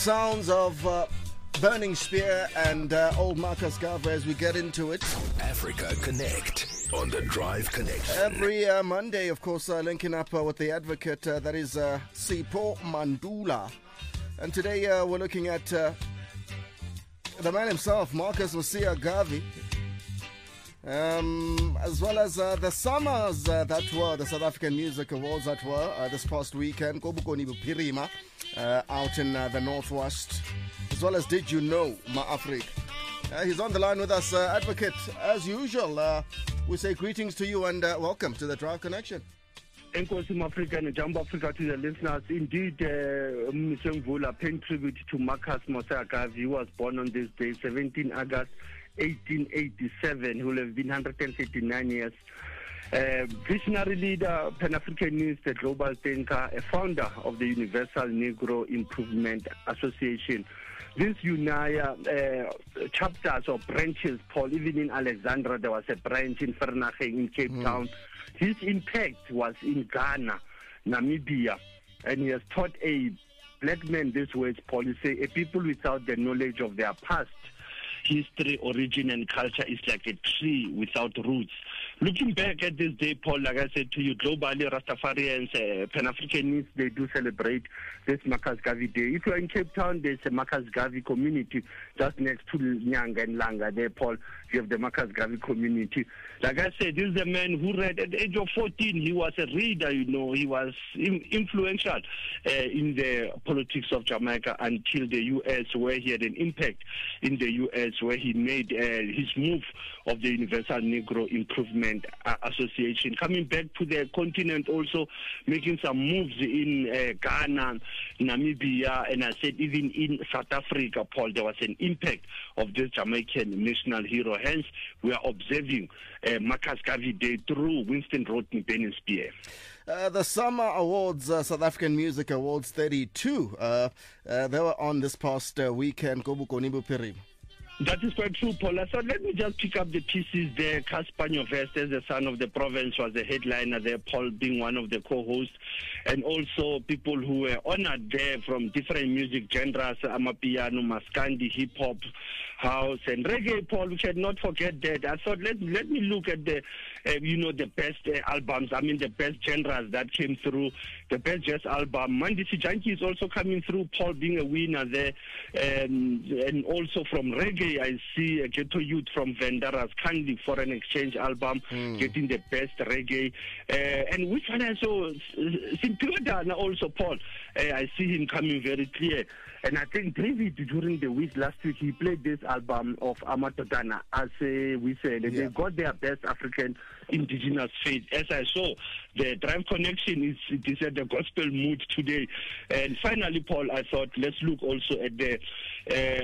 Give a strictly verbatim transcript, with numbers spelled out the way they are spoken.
Sounds of uh, Burning Spear and uh, old Marcus Garvey as we get into it. Africa Connect on the Drive Connection. Every uh, Monday, of course, uh, linking up uh, with the advocate, uh, that is uh, Sipho Mandula. And today uh, we're looking at uh, the man himself, Marcus Mosiah Garvey. Um, as well as uh, the summers uh, that were, the South African Music Awards that were uh, this past weekend, Kobukoni Bupirima, uh, out in uh, the Northwest, as well as Did You Know, Ma Africa. Uh, he's on the line with us, uh, advocate, as usual. Uh, we say greetings to you and uh, welcome to the Drive Connection. Enkosi Africa and Jumbo Africa to the listeners. Indeed, uh, Mister Mvula paying tribute to Marcus Mosiah Garvey. He was born on this day, seventeenth of August eighteen eighty-seven. He will have been one hundred thirty-nine years. Uh, visionary leader, Pan-Africanist, a global thinker, a founder of the Universal Negro Improvement Association. These UNIA uh, chapters or branches, Paul, even in Alexandra, there was a branch in Vereeniging in Cape mm. Town. His impact was in Ghana, Namibia, and he has taught a black man this words, Paul, he say, a people without the knowledge of their past, history, origin, and culture is like a tree without roots. Looking back at this day, Paul, like I said to you, globally, Rastafarians, uh, Pan-Africanists, they do celebrate this Marcus Garvey Day. If you're in Cape Town, there's a Marcus Garvey community just next to Nyanga and Langa. There, Paul, you have the Marcus Garvey community. Like I said, this is a man who read at the age of fourteen. He was a reader, you know. He was in, influential uh, in the politics of Jamaica until the U S, where he had an impact in the U S, where he made uh, his move of the Universal Negro Improvement Association. Coming back to the continent also, making some moves in uh, Ghana, Namibia, and I said even in South Africa, Paul, there was an impact of this Jamaican national hero. Hence, we are observing uh, Marcus Garvey Day through Winston Rodney Burning Spear. Uh, the Summer Awards, uh, South African Music Awards thirty-two, uh, uh, they were on this past uh, weekend. Kobukoni Bupirima. That is quite true, Paul. So let me just pick up the pieces there. Cassper Nyovest, as the son of the province, was the headliner there, Paul being one of the co-hosts, and also people who were honored there from different music genres, Amapiano, Maskandi, hip-hop, house, and reggae, Paul. We should not forget that. I thought, let, let me look at the, uh, you know, the best uh, albums, I mean the best genres that came through, the best jazz album. Mandisi Junkie is also coming through, Paul being a winner there, and, and also from reggae, I see a Ghetto Youth from Vendara's Candy Foreign Exchange album mm. getting the best reggae. Uh, and which one I saw, Simpiodana also, Paul, uh, I see him coming very clear. And I think David, during the week last week, he played this album of Amatodana, as uh, we said. And yeah. They got their best African indigenous faith. As I saw, the Drive Connection is, it is at the gospel mood today. And finally, Paul, I thought, let's look also at the... Uh,